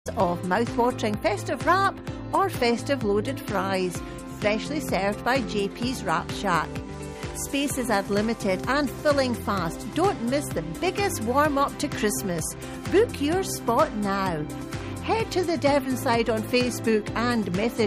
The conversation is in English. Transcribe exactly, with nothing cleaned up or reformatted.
of mouth-watering festive wrap or festive loaded fries, freshly served by J P's Wrap Shack. Spaces are limited and filling fast. Don't miss the biggest warm-up to Christmas. Book your spot now. Head to the Devonside on Facebook and message